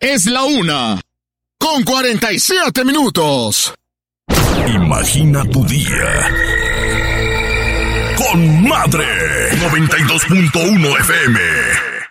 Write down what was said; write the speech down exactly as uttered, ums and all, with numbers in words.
Es la una, con cuarenta y siete minutos. Imagina tu día con Madre noventa y dos punto uno F M.